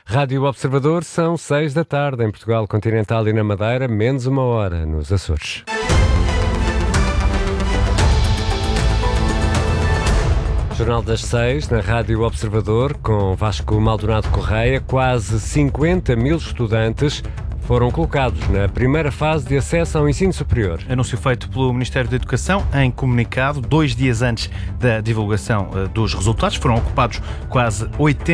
Rádio Observador, são 6 da tarde em Portugal Continental e na Madeira, menos 1 hora nos Açores. Jornal das 6, na Rádio Observador, com Vasco Maldonado Correia. Quase 50 mil estudantes foram colocados na primeira fase de acesso ao ensino superior. Anúncio feito pelo Ministério da Educação em comunicado, 2 dias antes da divulgação dos resultados. Foram ocupadas quase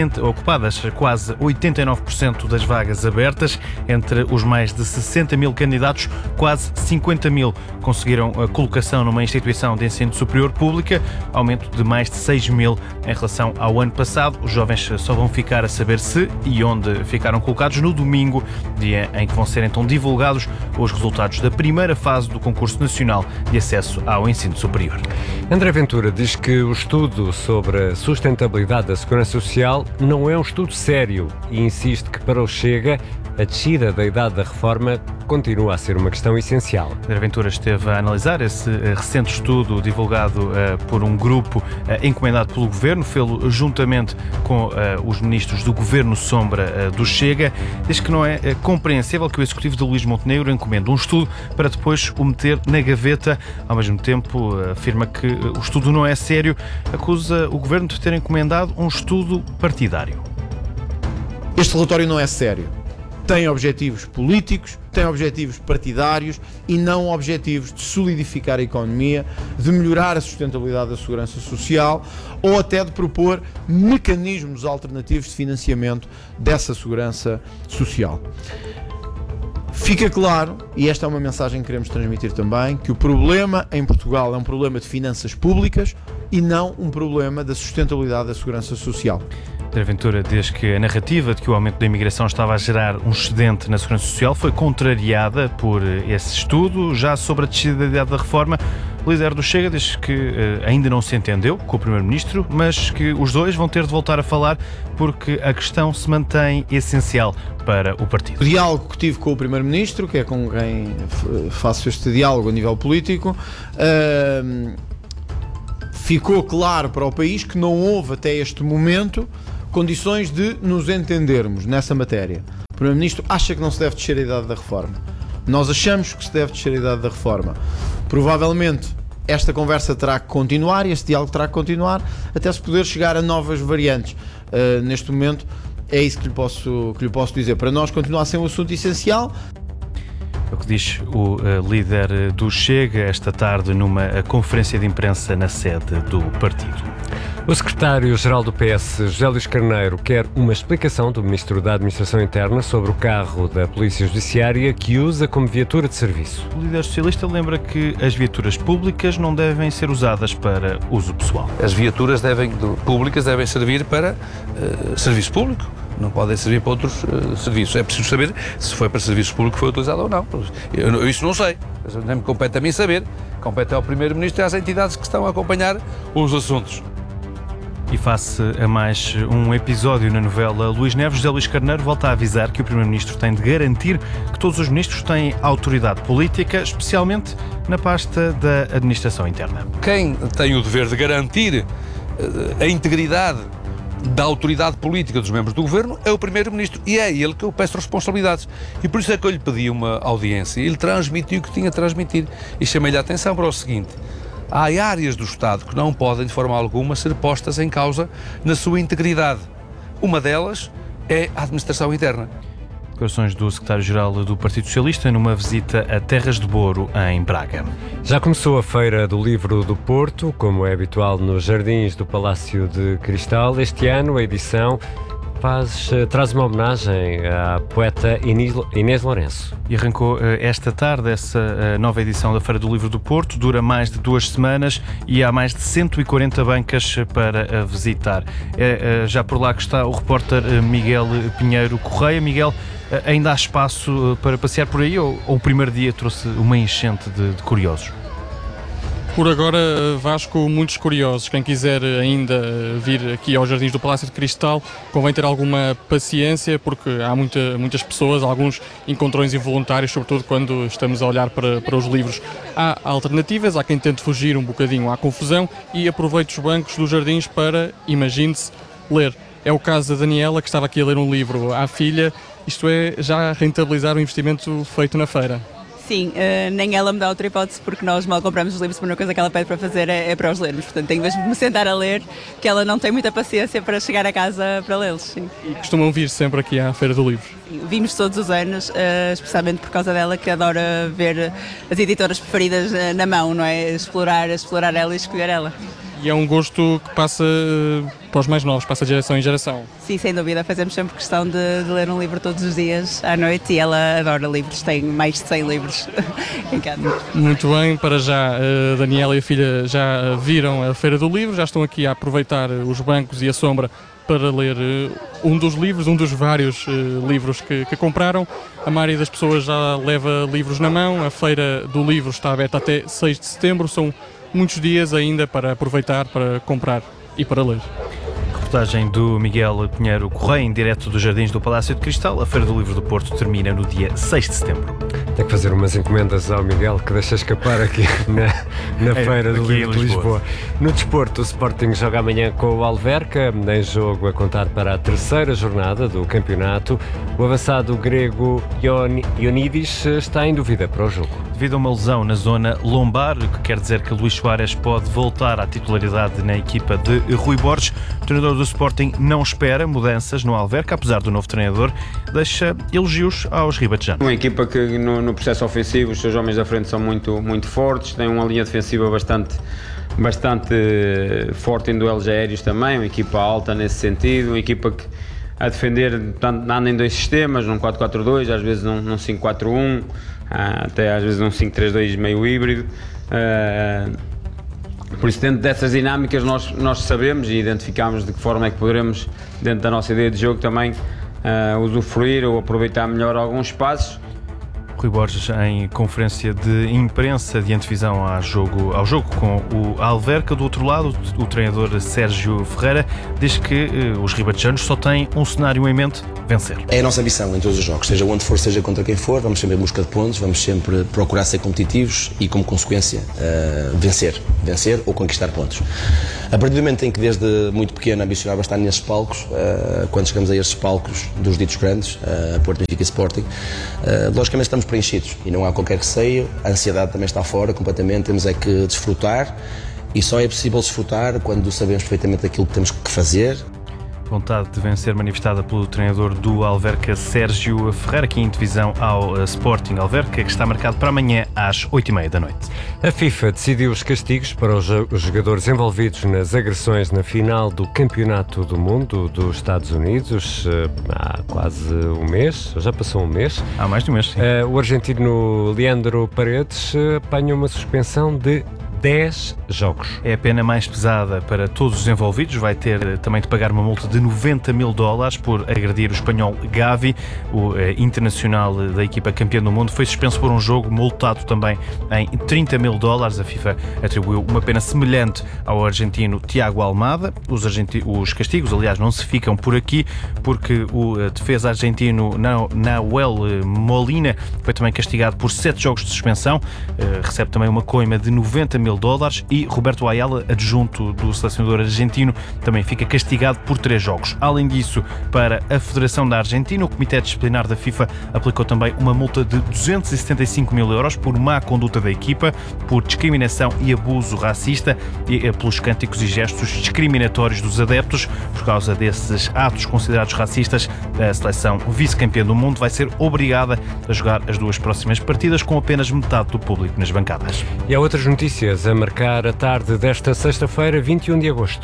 89% das vagas abertas. Entre os mais de 60 mil candidatos, quase 50 mil conseguiram a colocação numa instituição de ensino superior pública, aumento de mais de 6 mil em relação ao ano passado. Os jovens só vão ficar a saber se e onde ficaram colocados no domingo, dia em que vão ser então divulgados os resultados da primeira fase do concurso nacional de acesso ao ensino superior. André Ventura diz que o estudo sobre a sustentabilidade da segurança social não é um estudo sério e insiste que para o Chega a descida da idade da reforma continua a ser uma questão essencial. André Ventura esteve a analisar esse recente estudo divulgado por um grupo encomendado pelo Governo, fê-lo juntamente com os ministros do Governo Sombra do Chega. Diz que não é compreensível que o Executivo de Luís Montenegro encomende um estudo para depois o meter na gaveta. Ao mesmo tempo, afirma que o estudo não é sério, acusa o Governo de ter encomendado um estudo partidário. Este relatório não é sério. Tem objetivos políticos, tem objetivos partidários e não objetivos de solidificar a economia, de melhorar a sustentabilidade da segurança social ou até de propor mecanismos alternativos de financiamento dessa segurança social. Fica claro, e esta é uma mensagem que queremos transmitir também, que o problema em Portugal é um problema de finanças públicas e não um problema da sustentabilidade da segurança social. André Ventura diz que a narrativa de que o aumento da imigração estava a gerar um excedente na segurança social foi contrariada por esse estudo. Já sobre a descida da idade da reforma, o líder do Chega diz que ainda não se entendeu com o Primeiro-Ministro, mas que os dois vão ter de voltar a falar porque a questão se mantém essencial para o partido. O diálogo que tive com o Primeiro-Ministro, que é com quem faço este diálogo a nível político, ficou claro para o país que não houve até este momento condições de nos entendermos nessa matéria. O Primeiro-Ministro acha que não se deve descer a idade da reforma. Nós achamos que se deve descer a idade da reforma. Provavelmente esta conversa terá que continuar e este diálogo terá que continuar até se poder chegar a novas variantes. Neste momento é isso que lhe posso dizer. Para nós continua a ser um assunto essencial. É o que diz o líder do Chega esta tarde numa conferência de imprensa na sede do partido. O secretário-geral do PS, José Luís Carneiro, quer uma explicação do Ministro da Administração Interna sobre o carro da Polícia Judiciária que usa como viatura de serviço. O líder socialista lembra que as viaturas públicas não devem ser usadas para uso pessoal. As viaturas públicas devem servir para serviço público. Não podem servir para outros serviços. É preciso saber se foi para serviço público que foi utilizado ou não. Eu isso não sei. Nem me compete a mim saber. Compete ao Primeiro-Ministro e às entidades que estão a acompanhar os assuntos. E face a mais um episódio na novela Luís Neves, José Luís Carneiro volta a avisar que o Primeiro-Ministro tem de garantir que todos os ministros têm autoridade política, especialmente na pasta da Administração Interna. Quem tem o dever de garantir a integridade da autoridade política dos membros do Governo é o Primeiro-Ministro e é ele que eu peço responsabilidades. E por isso é que eu lhe pedi uma audiência e ele transmitiu o que tinha a transmitir. E chamei-lhe a atenção para o seguinte: há áreas do Estado que não podem, de forma alguma, ser postas em causa na sua integridade. Uma delas é a administração interna. Declarações do secretário-geral do Partido Socialista numa visita a Terras de Boro, em Braga. Já começou a Feira do Livro do Porto, como é habitual nos jardins do Palácio de Cristal. Este ano a edição traz uma homenagem à poeta Inês Lourenço. E arrancou esta tarde essa nova edição da Feira do Livro do Porto, dura mais de 2 semanas e há mais de 140 bancas para visitar. É já por lá que está o repórter Miguel Pinheiro Correia. Miguel, ainda há espaço para passear por aí ou o primeiro dia trouxe uma enchente de curiosos? Por agora, Vasco, muitos curiosos. Quem quiser ainda vir aqui aos Jardins do Palácio de Cristal, convém ter alguma paciência, porque há muitas pessoas, alguns encontrões involuntários, sobretudo quando estamos a olhar para os livros. Há alternativas, há quem tente fugir um bocadinho à confusão e aproveite os bancos dos jardins para, imagine-se, ler. É o caso da Daniela, que estava aqui a ler um livro à filha, isto é, já rentabilizar o investimento feito na feira. Sim, nem ela me dá outra hipótese, porque nós mal compramos os livros, a primeira coisa que ela pede para fazer é para os lermos. Portanto, tenho mesmo de me sentar a ler, que ela não tem muita paciência para chegar a casa para lê-los. Sim. E costumam vir sempre aqui à Feira do Livro? Vimos todos os anos, especialmente por causa dela, que adora ver as editoras preferidas na mão, não é? Explorar ela e escolher ela. E é um gosto que passa para os mais novos, passa de geração em geração. Sim, sem dúvida, fazemos sempre questão de ler um livro todos os dias à noite, e ela adora livros, tem mais de 100 livros em casa. Muito bem, para já a Daniela e a filha já viram a Feira do Livro, já estão aqui a aproveitar os bancos e a sombra para ler um dos livros, um dos vários livros que compraram. A maioria das pessoas já leva livros na mão, a Feira do Livro está aberta até 6 de setembro, são muitos dias ainda para aproveitar, para comprar e para ler. Reportagem do Miguel Pinheiro Correia, em direto dos Jardins do Palácio de Cristal. A Feira do Livro do Porto termina no dia 6 de setembro. Tem que fazer umas encomendas ao Miguel, que deixa escapar aqui na Feira do Livro de Lisboa. No desporto, o Sporting joga amanhã com o Alverca, em jogo a contar para a terceira jornada do campeonato. O avançado grego Ioannidis está em dúvida para o jogo. Devido a uma lesão na zona lombar, o que quer dizer que Luís Soares pode voltar à titularidade na equipa de Rui Borges. O treinador do Sporting não espera mudanças no Alverca, apesar do novo treinador, deixa elogios aos ribatejanos. Uma equipa que no processo ofensivo os seus homens da frente são muito fortes, tem uma linha defensiva bastante forte em duelos aéreos também, uma equipa alta nesse sentido, uma equipa que a defender anda em dois sistemas, num 4-4-2, às vezes num 5-4-1, até às vezes num 5-3-2 meio híbrido. Por isso, dentro dessas dinâmicas, nós sabemos e identificamos de que forma é que poderemos, dentro da nossa ideia de jogo, também usufruir ou aproveitar melhor alguns espaços. Rui Borges, em conferência de imprensa de antevisão ao jogo com o Alverca. Do outro lado, o treinador Sérgio Ferreira diz que os ribatejanos só têm um cenário em mente: vencer. É a nossa ambição em todos os jogos, seja onde for, seja contra quem for, vamos sempre em busca de pontos, vamos sempre procurar ser competitivos e, como consequência, vencer ou conquistar pontos. A partir do momento em que desde muito pequeno ambicionava estar nesses palcos, quando chegamos a estes palcos dos ditos grandes, Porto, Benfica e Sporting, logicamente estamos preenchidos e não há qualquer receio, a ansiedade também está fora completamente, temos é que desfrutar, e só é possível desfrutar quando sabemos perfeitamente aquilo que temos que fazer. Vontade de vencer manifestada pelo treinador do Alverca, Sérgio Ferreira, aqui em divisão ao Sporting Alverca, que está marcado para amanhã às 8h30 da noite. A FIFA decidiu os castigos para os jogadores envolvidos nas agressões na final do Campeonato do Mundo dos Estados Unidos há quase um mês, já passou um mês. Há mais de um mês, sim. O argentino Leandro Paredes apanha uma suspensão de 10 jogos. É a pena mais pesada para todos os envolvidos. Vai ter também de pagar uma multa de $90 mil por agredir o espanhol Gavi, o internacional da equipa campeã do mundo. Foi suspenso por um jogo, multado também em $30 mil. A FIFA atribuiu uma pena semelhante ao argentino Thiago Almada. Os castigos, aliás, não se ficam por aqui, porque o defesa argentino Nahuel Molina foi também castigado por 7 jogos de suspensão. Recebe também uma coima de $90 mil. E Roberto Ayala, adjunto do selecionador argentino, também fica castigado por 3 jogos. Além disso, para a Federação da Argentina, o Comitê Disciplinar da FIFA aplicou também uma multa de €275 mil por má conduta da equipa, por discriminação e abuso racista e pelos cânticos e gestos discriminatórios dos adeptos. Por causa desses atos considerados racistas, a seleção vice-campeã do mundo vai ser obrigada a jogar as 2 próximas partidas com apenas metade do público nas bancadas. E há outras notícias a marcar a tarde desta sexta-feira, 21 de agosto.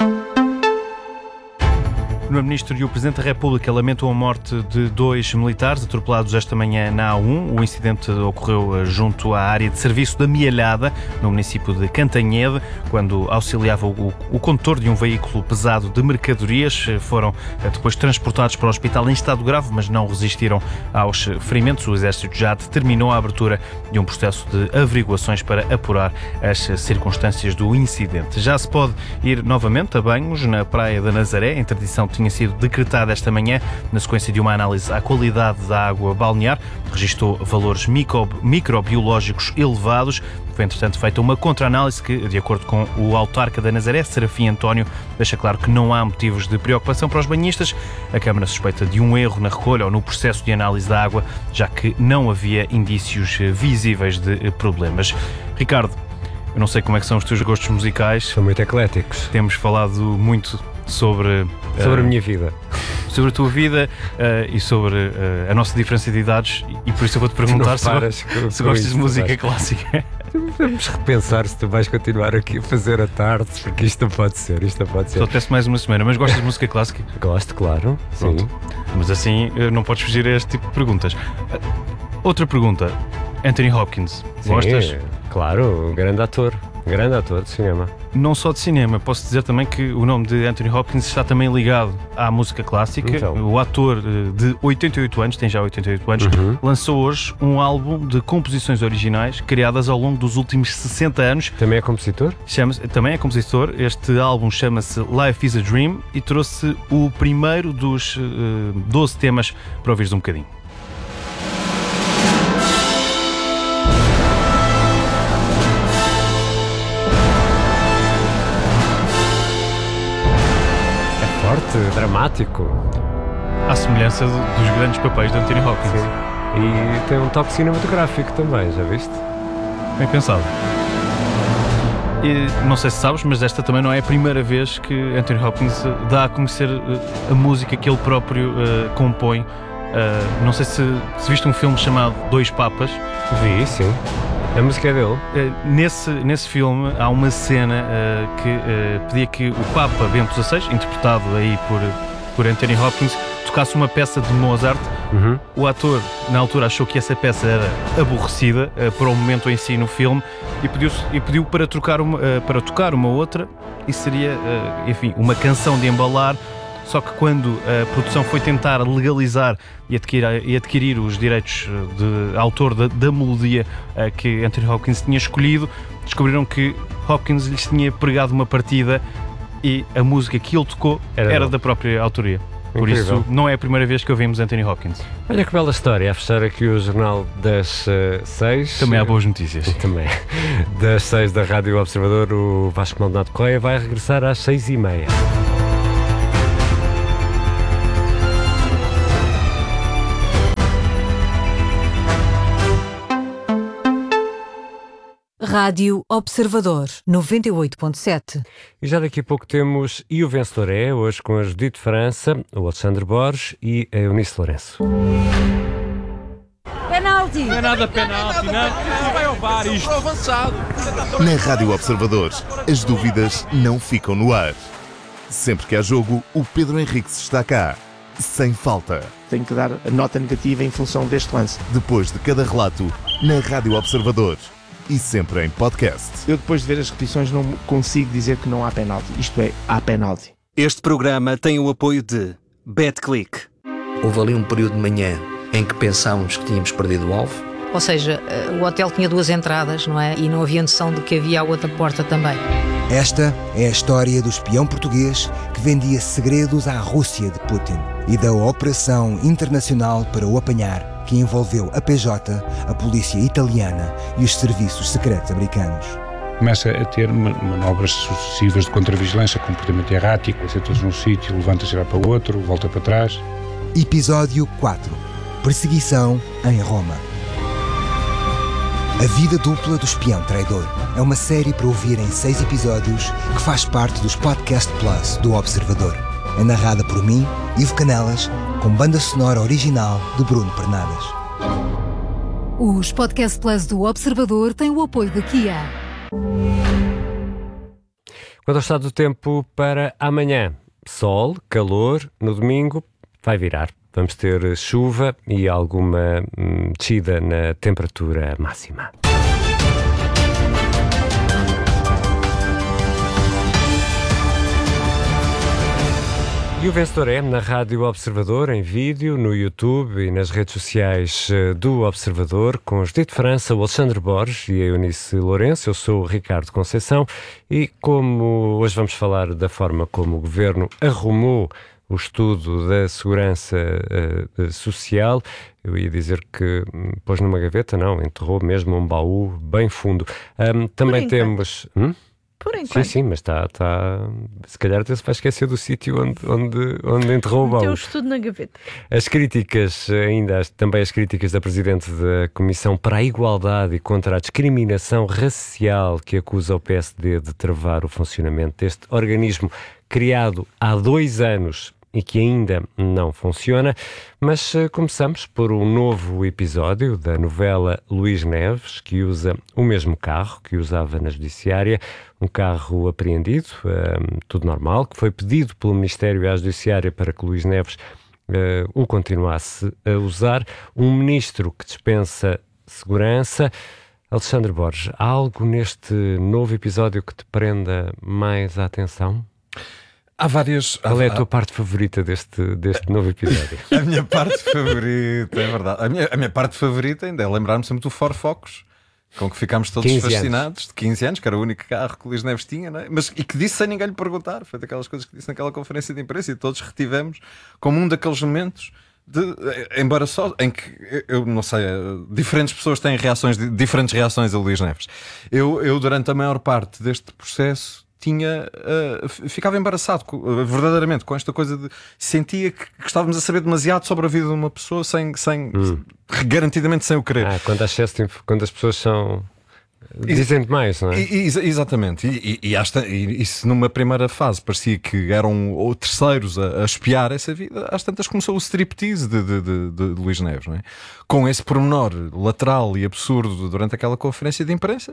O Primeiro-Ministro e o Presidente da República lamentam a morte de 2 militares atropelados esta manhã na A1. O incidente ocorreu junto à área de serviço da Mialhada, no município de Cantanhede, quando auxiliava o condutor de um veículo pesado de mercadorias. Foram depois transportados para o hospital em estado grave, mas não resistiram aos ferimentos. O Exército já determinou a abertura de um processo de averiguações para apurar as circunstâncias do incidente. Já se pode ir novamente a banhos na Praia da Nazaré, em tradição tinha sido decretada esta manhã na sequência de uma análise à qualidade da água balnear. Registou valores microbiológicos elevados. Foi, entretanto, feita uma contra-análise que, de acordo com o autarca da Nazaré, Serafim António, deixa claro que não há motivos de preocupação para os banhistas. A Câmara suspeita de um erro na recolha ou no processo de análise da água, já que não havia indícios visíveis de problemas. Ricardo, eu não sei como é que são os teus gostos musicais. São muito ecléticos. Temos falado muito sobre a minha vida. Sobre a tua vida e sobre a nossa diferença de idades, e por isso eu vou-te perguntar se gostas de música clássica. Vamos repensar se tu vais continuar aqui a fazer a tarde, porque isto não pode ser, Só te peço mais uma semana, mas gostas de música clássica? Gosto, claro. Pronto. Sim. Mas assim não podes fugir a este tipo de perguntas. Outra pergunta. Anthony Hopkins. Sim, gostas? Claro, grande ator de cinema. Não só de cinema, posso dizer também que o nome de Anthony Hopkins está também ligado à música clássica. Então. O ator de 88 anos, tem já 88 anos, lançou hoje um álbum de composições originais criadas ao longo dos últimos 60 anos. Também é compositor? Também é compositor. Este álbum chama-se Life is a Dream e trouxe o primeiro dos 12 temas para ouvires um bocadinho. Forte, dramático. À semelhança dos grandes papéis de Anthony Hopkins. Sim. E tem um toque cinematográfico também, já viste? Bem pensado. E não sei se sabes, mas esta também não é a primeira vez que Anthony Hopkins dá a conhecer a música que ele próprio compõe. Não sei se viste um filme chamado Dois Papas. Vi, sim. A música é dele. Nesse filme há uma cena que pedia que o Papa Bento XVI, interpretado aí por Anthony Hopkins, tocasse uma peça de Mozart. O ator, na altura, achou que essa peça era aborrecida para o momento em si no filme e pediu para tocar uma outra, e seria, enfim, uma canção de embalar. Só que quando a produção foi tentar legalizar e adquirir os direitos de autor da melodia que Anthony Hopkins tinha escolhido, descobriram que Hopkins lhes tinha pregado uma partida e a música que ele tocou era da própria autoria. Por isso, não é a primeira vez que ouvimos Anthony Hopkins. Olha que bela história. A fechar aqui o Jornal das 6. Também há boas notícias. Também. Das 6 da Rádio Observador, o Vasco Maldonado Correia vai regressar às 6h30. Rádio Observador 98.7. E já daqui a pouco temos E o Vencedor é, hoje com a Judite França, o Alexandre Borges e a Eunice Lourenço. Penalti! Não é nada penalti, não vai ao VAR isto. Avançado. Na Rádio Observador, as dúvidas não ficam no ar. Sempre que há jogo, o Pedro Henriques está cá, sem falta. Tenho que dar a nota negativa em função deste lance. Depois de cada relato, na Rádio Observador. E sempre em podcast. Eu, depois de ver as repetições, não consigo dizer que não há penalti. Isto é, há penalti. Este programa tem o apoio de BetClick. Houve ali um período de manhã em que pensámos que tínhamos perdido o alvo. Ou seja, o hotel tinha 2 entradas, não é? E não havia noção de que havia a outra porta também. Esta é a história do espião português que vendia segredos à Rússia de Putin e da operação internacional para o apanhar, que envolveu a PJ, a polícia italiana e os serviços secretos americanos. Começa a ter manobras sucessivas de contravigilância, comportamento errático, senta-se num sítio, levanta-se e vai para o outro, volta para trás. Episódio 4. Perseguição em Roma. A vida dupla do espião traidor é uma série para ouvir em 6 episódios que faz parte dos Podcast Plus do Observador. É narrada por mim, Ivo Canelas, com banda sonora original de Bruno Pernadas. Os Podcast Plus do Observador têm o apoio da Kia. Quanto ao estado do tempo para amanhã, sol, calor, no domingo vai virar. Vamos ter chuva e alguma descida na temperatura máxima. E o vencedor é na Rádio Observador, em vídeo, no YouTube e nas redes sociais do Observador, com a Judite França, o Alexandre Borges e a Eunice Lourenço. Eu sou o Ricardo Conceição e como hoje vamos falar da forma como o Governo arrumou o estudo da segurança social. Eu ia dizer que pôs numa gaveta, não, enterrou mesmo um baú bem fundo. Também temos... Por enquanto. Sim, mas está. Se calhar até se vai esquecer do sítio onde enterrou o baú. Meteu o estudo na gaveta. As críticas, também as críticas da Presidente da Comissão para a Igualdade e contra a Discriminação Racial, que acusa o PSD de travar o funcionamento deste organismo criado há 2 anos e que ainda não funciona. Mas começamos por um novo episódio da novela Luís Neves, que usa o mesmo carro que usava na Judiciária, um carro apreendido, tudo normal, que foi pedido pelo Ministério à Judiciária para que Luís Neves o continuasse a usar. Um ministro que dispensa segurança. Alexandre Borges, há algo neste novo episódio que te prenda mais a atenção? Há várias... Qual é a tua parte favorita deste novo episódio? A minha parte favorita, é verdade. A minha parte favorita ainda é lembrar-me sempre do Ford Focus, com que ficámos todos fascinados, de 15 anos, que era o único carro que o Luís Neves tinha, não é? E que disse sem ninguém lhe perguntar. Foi daquelas coisas que disse naquela conferência de imprensa e todos retivemos como um daqueles momentos embora só em que eu não sei, diferentes pessoas têm diferentes reações a Luís Neves. Eu durante a maior parte deste processo ficava embaraçado verdadeiramente com esta coisa de sentia que estávamos a saber demasiado sobre a vida de uma pessoa sem garantidamente sem o querer. Quando as pessoas são dizem demais, não é? Exatamente. E se numa primeira fase parecia que eram terceiros a espiar essa vida, às tantas começou o striptease de Luís Neves, não é? Com esse pormenor lateral e absurdo durante aquela conferência de imprensa,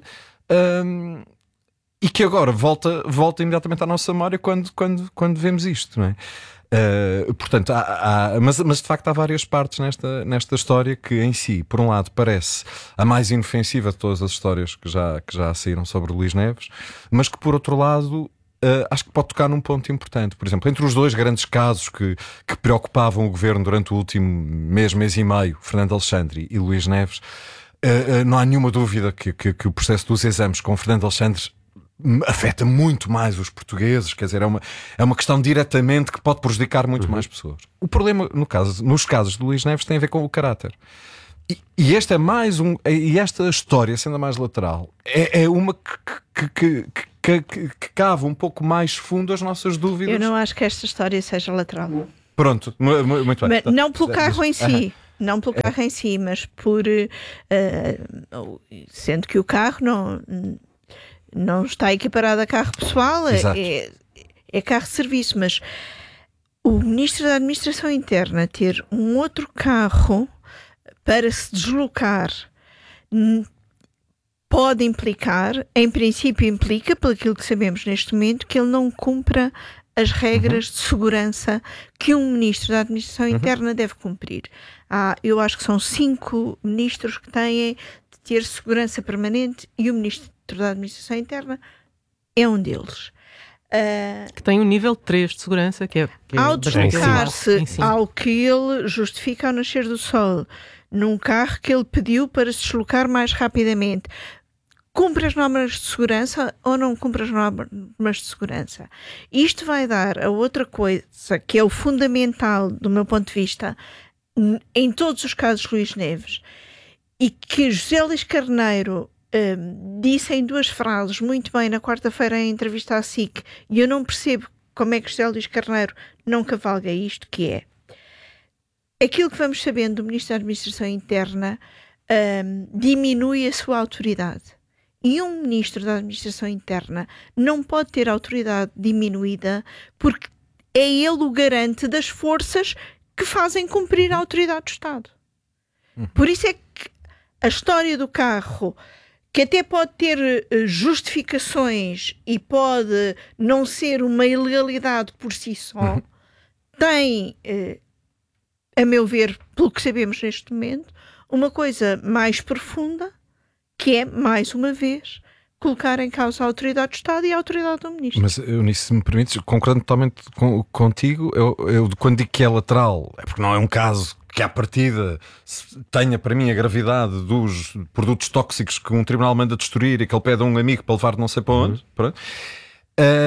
e que agora volta imediatamente à nossa memória quando vemos isto, não é? Portanto, mas de facto há várias partes nesta história que em si, por um lado, parece a mais inofensiva de todas as histórias que já saíram sobre Luís Neves, mas que por outro lado acho que pode tocar num ponto importante. Por exemplo, entre os 2 grandes casos que preocupavam o governo durante o último mês e meio, Fernando Alexandre e Luís Neves, não há nenhuma dúvida que o processo dos exames com Fernando Alexandre afeta muito mais os portugueses, quer dizer, é uma questão diretamente que pode prejudicar muito mais pessoas. O problema, nos casos de Luís Neves, tem a ver com o caráter. E este é mais e esta história, sendo a mais lateral, é uma que cava um pouco mais fundo as nossas dúvidas. Eu não acho que esta história seja lateral. Pronto, muito bem. Mas não pelo carro em si. Não pelo carro em si, mas por sendo que o carro não está equiparado a carro pessoal, é carro de serviço, mas o Ministro da Administração Interna ter um outro carro para se deslocar pode implicar, em princípio implica, pelo aquilo que sabemos neste momento, que ele não cumpra as regras de segurança que um Ministro da Administração Interna deve cumprir. Eu acho que são 5 ministros que têm de ter segurança permanente e o Ministro da Administração Interna é um deles. Que tem um nível 3 de segurança, que é ao deslocar-se ao que ele justifica ao nascer do sol, num carro que ele pediu para se deslocar mais rapidamente, cumpre as normas de segurança ou não cumpre as normas de segurança? Isto vai dar a outra coisa que é o fundamental do meu ponto de vista em todos os casos de Luís Neves, e que José Luís Carneiro disse em 2 frases muito bem na quarta-feira em entrevista à SIC, e eu não percebo como é que José Luís Carneiro não cavalga isto, que é aquilo que vamos sabendo do Ministro da Administração Interna diminui a sua autoridade. E um Ministro da Administração Interna não pode ter autoridade diminuída porque é ele o garante das forças que fazem cumprir a autoridade do Estado. Por isso é que a história do carro, que até pode ter justificações e pode não ser uma ilegalidade por si só, tem, a meu ver, pelo que sabemos neste momento, uma coisa mais profunda, que é, mais uma vez, colocar em causa a autoridade do Estado e a autoridade do Ministro. Mas eu nisso, se me permites, concordando totalmente contigo, eu quando digo que é lateral, é porque não é um caso que à partida tenha para mim a gravidade dos produtos tóxicos que um tribunal manda destruir e que ele pede a um amigo para levar não sei para onde.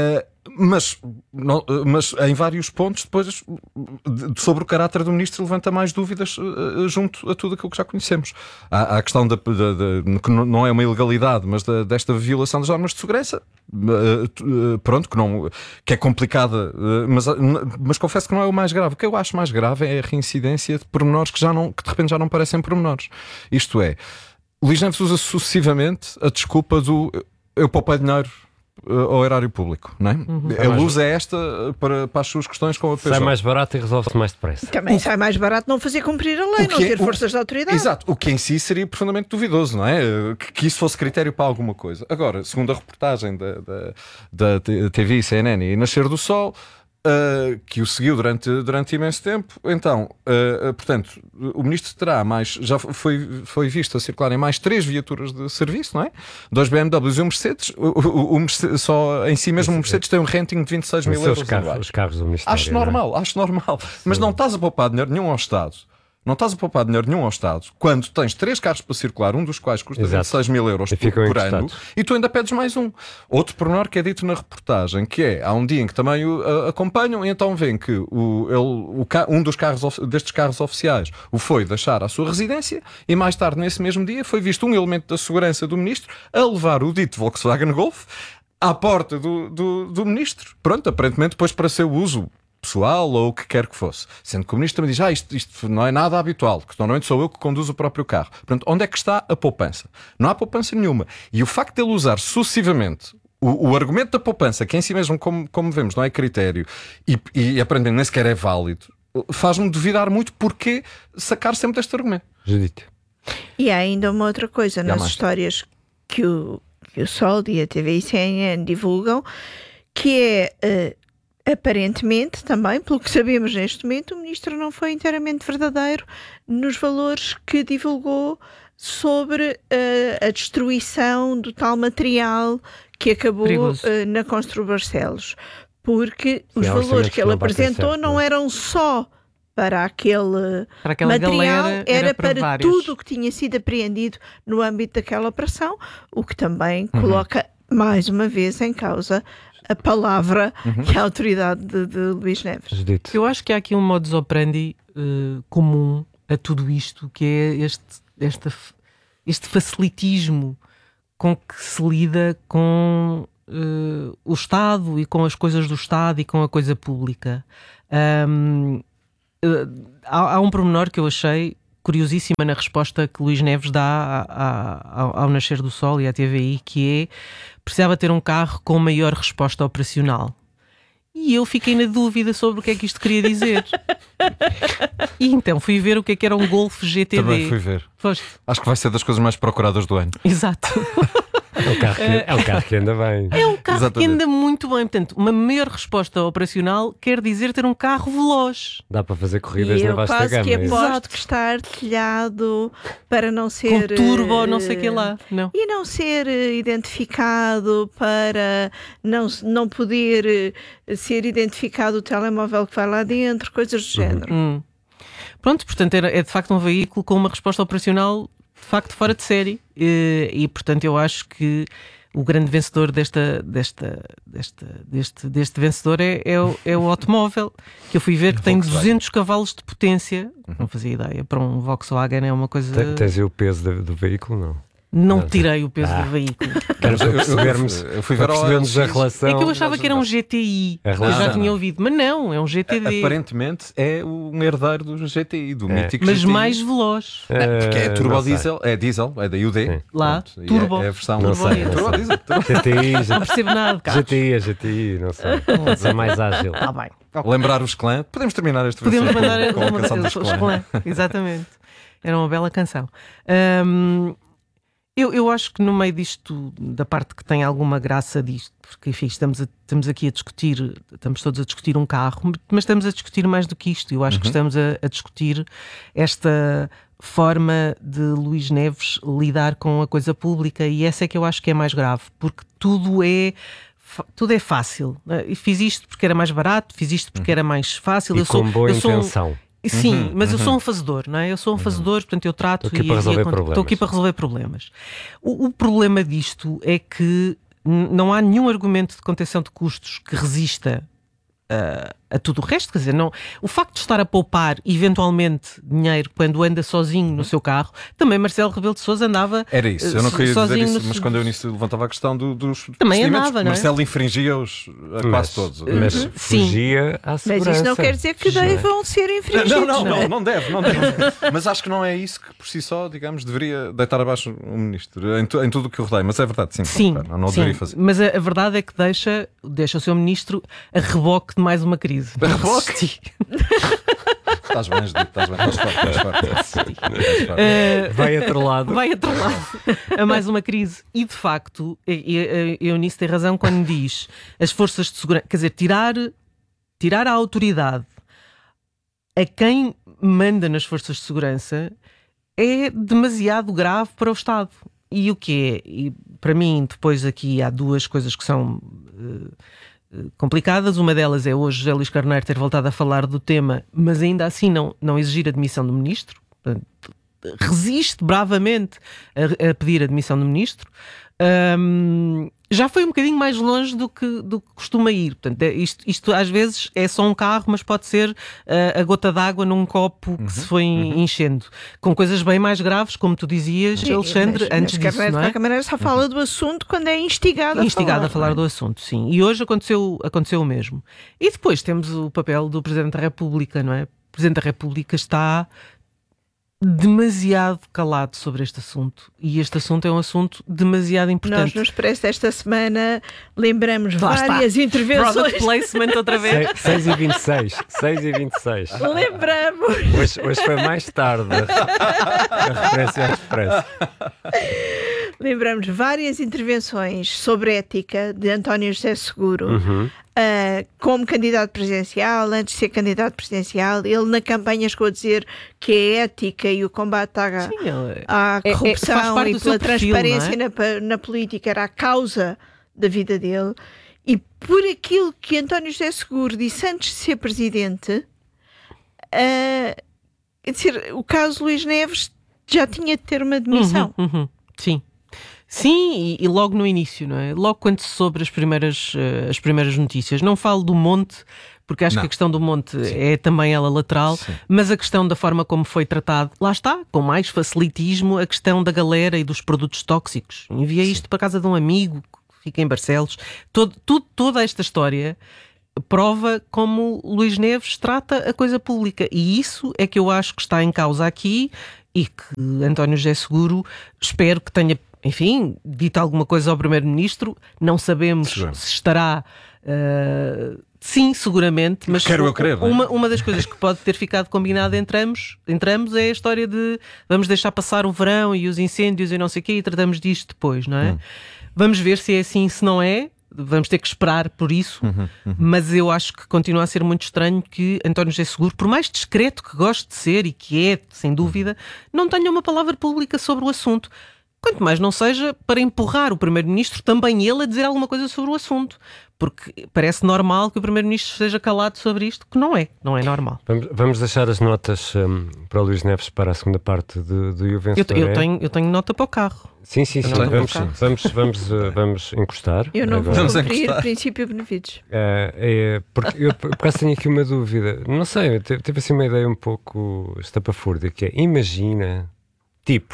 Mas em vários pontos, depois, sobre o caráter do ministro, levanta mais dúvidas junto a tudo aquilo que já conhecemos. Há a questão que não é uma ilegalidade, mas desta violação das normas de segurança, pronto, que é complicada, mas confesso que não é o mais grave. O que eu acho mais grave é a reincidência de pormenores que de repente já não parecem pormenores. Isto é, Luís Neves usa sucessivamente a desculpa do eu poupei dinheiro ao erário público, não é? Ele usa esta para as suas questões com a PJ. Sai mais barato e resolve-se mais depressa. Também sai mais barato não fazer cumprir a lei, não ter forças de autoridade. Exato, o que em si seria profundamente duvidoso, não é? Que isso fosse critério para alguma coisa. Agora, segundo a reportagem da TV e CNN e Nascer do Sol, que o seguiu durante imenso tempo, então, portanto, o ministro terá já foi visto a circular em mais 3 viaturas de serviço, não é? 2 BMWs e um Mercedes. O Mercedes só em si mesmo o Mercedes tem um renting de 26 mil euros. Os carros do Ministério. Acho normal. Mas não estás a poupar dinheiro nenhum ao Estado. Quando tens 3 carros para circular, um dos quais custa 26 mil euros por ano, e tu ainda pedes mais um. Outro pormenor que é dito na reportagem, que é, há um dia em que também o acompanham e então vêem que um destes carros oficiais o foi deixar à sua residência e mais tarde, nesse mesmo dia, foi visto um elemento da segurança do ministro a levar o dito Volkswagen Golf à porta do ministro. Pronto, aparentemente depois para seu uso pessoal ou o que quer que fosse. Sendo que o ministro também diz, isto não é nada habitual, que normalmente sou eu que conduzo o próprio carro. Portanto, onde é que está a poupança? Não há poupança nenhuma. E o facto de ele usar sucessivamente o argumento da poupança, que em si mesmo, como vemos, não é critério, e aprendendo nem sequer é válido, faz-me duvidar muito porque sacar sempre deste argumento. Judite. E há ainda uma outra coisa nas histórias que o Sol e a TV e CNN divulgam, que é... aparentemente, também, pelo que sabemos neste momento, o ministro não foi inteiramente verdadeiro nos valores que divulgou sobre a destruição do tal material que acabou na Constru Barcelos. Porque os valores que ele apresentou não eram só para aquele material, era para tudo o que tinha sido apreendido no âmbito daquela operação, o que também coloca mais uma vez em causa a palavra e a autoridade de Luís Neves. Eu acho que há aqui um modus operandi comum a tudo isto, que é este facilitismo com que se lida com o Estado e com as coisas do Estado e com a coisa pública. Há um pormenor que eu achei curiosíssima na resposta que Luís Neves dá ao Nascer do Sol e à TVI, que é: precisava ter um carro com maior resposta operacional. E eu fiquei na dúvida sobre o que é que isto queria dizer. E então fui ver o que era um Golf GTD. Também fui ver. Foste? Acho que vai ser das coisas mais procuradas do ano. Exato. É um carro que anda bem. É um carro que anda muito bem. Portanto, uma maior resposta operacional quer dizer ter um carro veloz. Dá para fazer corridas na vasta gama. E eu quase que aposto que está artilhado para não ser... com turbo ou não sei o que lá. Não. E não ser identificado, para não poder ser identificado o telemóvel que vai lá dentro, coisas do género. Pronto, portanto é de facto um veículo com uma resposta operacional de facto fora de série, e portanto eu acho que o grande vencedor deste vencedor é o automóvel, que eu fui ver que tem 200 cavalos de potência. Não fazia ideia, para um Volkswagen é uma coisa... Tens o peso do veículo, não? Não tirei o peso do veículo. Eu fui ver a relação. É que eu achava que era um GTI. Eu já tinha ouvido, mas não, é um GTD. Aparentemente é um herdeiro do GTI, do mítico mas GTI. Mais veloz. Porque é turbo diesel, é da UD. Lá, pronto, turbo. É a versão turbo diesel. GTI, não percebo nada de carros. GTI, não sei. Pode ser mais ágil. Está bem. Lembrar os clãs. Podemos terminar este Podemos mandar com a canção dos clãs. Exatamente. Era uma bela canção. Eu acho que no meio disto, da parte que tem alguma graça disto, porque enfim, estamos aqui a discutir, estamos todos a discutir um carro, mas estamos a discutir mais do que isto. Eu acho que estamos a discutir esta forma de Luís Neves lidar com a coisa pública, e essa é que eu acho que é mais grave, porque tudo é fácil. E fiz isto porque era mais barato, fiz isto porque era mais fácil. E com boa intenção. Sim, mas eu sou um fazedor, não é? Eu sou um fazedor, portanto eu trato estou aqui para resolver problemas. O problema disto é que não há nenhum argumento de contenção de custos que resista a tudo o resto, quer dizer, não, o facto de estar a poupar eventualmente dinheiro quando anda sozinho no seu carro, também Marcelo Rebelo de Sousa andava era isso, eu não queria dizer isso, mas quando eu início levantava a questão dos também andava, não é? Marcelo infringia-os a quase todos. Mas fugia à segurança. Mas isso não quer dizer que devam ser infringidos. Não deve. Mas acho que não é isso que por si só, digamos, deveria deitar abaixo o ministro em tudo o que eu rodeio, mas é verdade, sim. Não deveria fazer. Mas a verdade é que deixa o seu ministro a reboque de mais uma crise. A reboque? Estás bem, Judito, estás forte. Vai atrelado a mais uma crise. E de facto, Eunice tem razão quando diz as forças de segurança, quer dizer, tirar a autoridade a quem manda nas forças de segurança é demasiado grave para o Estado. E o que é? E para mim, depois aqui há duas coisas que são complicadas. Uma delas é hoje José Luís Carneiro ter voltado a falar do tema, mas ainda assim não exigir a demissão do ministro. Portanto, resiste bravamente a pedir a demissão do ministro. Já foi um bocadinho mais longe do que costuma ir. Portanto, isto às vezes é só um carro, mas pode ser a gota d'água num copo que se foi enchendo. Com coisas bem mais graves, como tu dizias, Alexandre, antes disso, não é? De qualquer maneira só fala do assunto quando é instigado a falar do assunto, sim. E hoje aconteceu o mesmo. E depois temos o papel do Presidente da República, não é? O Presidente da República está demasiado calado sobre este assunto, e este assunto é um assunto demasiado importante. Nós no Expresso desta semana lembramos várias intervenções. Product placement outra vez. 6h26. Lembramos. Hoje foi mais tarde a referência ao Expresso. Lembramos várias intervenções sobre ética de António José Seguro. Como candidato presidencial, antes de ser candidato presidencial, ele na campanha chegou a dizer que a ética e o combate à corrupção e pela transparência na política era a causa da vida dele. E por aquilo que António José Seguro disse antes de ser presidente, quer dizer, o caso Luís Neves já tinha de ter uma demissão. Sim. Sim, e logo no início, não é? Logo quando se soube as primeiras notícias. Não falo do Monte, porque acho que a questão do Monte é também ela lateral, mas a questão da forma como foi tratado, lá está, com mais facilitismo, a questão da galera e dos produtos tóxicos. Enviei isto para a casa de um amigo que fica em Barcelos. Toda esta história prova como Luís Neves trata a coisa pública, e isso é que eu acho que está em causa aqui, e que António José Seguro, espero que tenha, enfim, dito alguma coisa ao Primeiro-Ministro. Não sabemos se estará... sim, seguramente, mas quero eu crer, uma das coisas que pode ter ficado combinada entre ambos é a história de vamos deixar passar o verão e os incêndios e não sei o quê e tratamos disto depois, não é? Vamos ver se é assim, se não é. Vamos ter que esperar por isso, mas eu acho que continua a ser muito estranho que António José Seguro, por mais discreto que goste de ser e que é, sem dúvida, não tenha uma palavra pública sobre o assunto. Quanto mais não seja para empurrar o Primeiro-Ministro, também ele, a dizer alguma coisa sobre o assunto. Porque parece normal que o Primeiro-Ministro esteja calado sobre isto, que não é normal. Vamos deixar as notas para o Luís Neves para a segunda parte do E o Vencedor. Eu tenho nota para o carro. Sim. Vamos encostar. Eu não agora. Vou cumprir princípio beneficios. Porque eu por acaso tenho aqui uma dúvida. Não sei, eu tive assim uma ideia um pouco estapafúrdia, que é, imagina, tipo,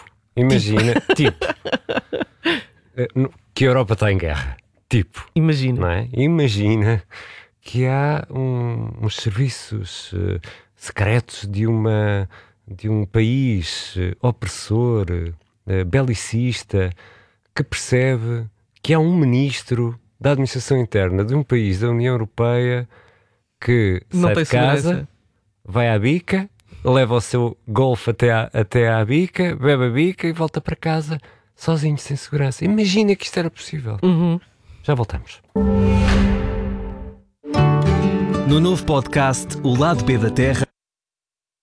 que a Europa está em guerra. Tipo, imagina, não é? Imagina que há uns serviços secretos de um país opressor, belicista, que percebe que há um ministro da administração interna de um país da União Europeia que sai de casa, vai à bica, leva o seu Golf até à bica, bebe a bica e volta para casa sozinho, sem segurança. Imagina que isto era possível. Já voltamos. No novo podcast O Lado B da Terra,